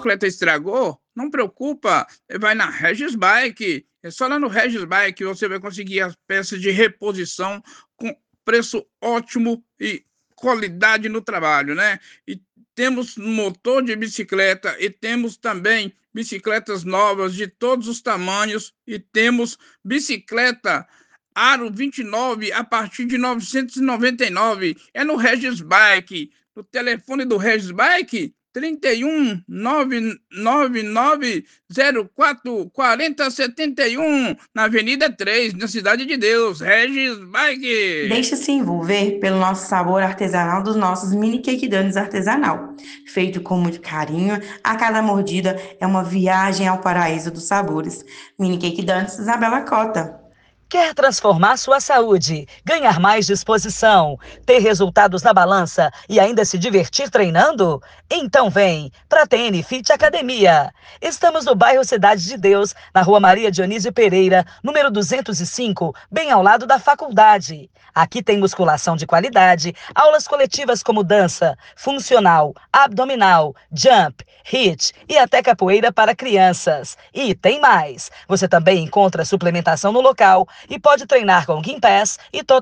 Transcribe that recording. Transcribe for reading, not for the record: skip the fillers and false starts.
bicicleta estragou, não preocupa, vai na Regis Bike. É só lá no Regis Bike você vai conseguir as peças de reposição com preço ótimo e qualidade no trabalho, né? E temos motor de bicicleta e temos também bicicletas novas de todos os tamanhos e temos bicicleta Aro 29 a partir de 999. É no Regis Bike. O telefone do Regis Bike 31 999 04 40 71 na Avenida 3, na Cidade de Deus. Regis Bike. Deixe-se envolver pelo nosso sabor artesanal dos nossos mini cake donuts artesanal. Feito com muito carinho, a cada mordida é uma viagem ao paraíso dos sabores. Mini cake donuts Isabela Cota. Quer transformar sua saúde, ganhar mais disposição, ter resultados na balança e ainda se divertir treinando? Então vem para a TN Fit Academia. Estamos no bairro Cidade de Deus, na Rua Maria Dionísio Pereira, número 205, bem ao lado da faculdade. Aqui tem musculação de qualidade, aulas coletivas como dança, funcional, abdominal, jump, HIIT e até capoeira para crianças. E tem mais! Você também encontra suplementação no local e pode treinar com Gympass e